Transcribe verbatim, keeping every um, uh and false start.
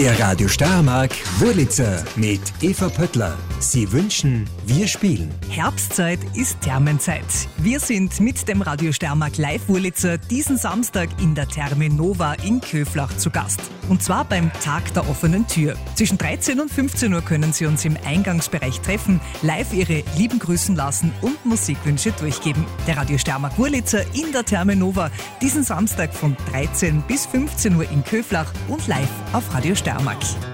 Der Radio Steiermark Wurlitzer mit Eva Pöttler. Sie wünschen, wir spielen. Herbstzeit ist Thermenzeit. Wir sind mit dem Radio Steiermark Live Wurlitzer diesen Samstag in der Therme Nova in Köflach zu Gast. Und zwar beim Tag der offenen Tür. Zwischen dreizehn und fünfzehn Uhr können Sie uns im Eingangsbereich treffen, live Ihre Lieben grüßen lassen und Musikwünsche durchgeben. Der Radio Steiermark Wurlitzer in der Therme Nova diesen Samstag von dreizehn bis fünfzehn Uhr in Köflach und live auf Radio Steiermark.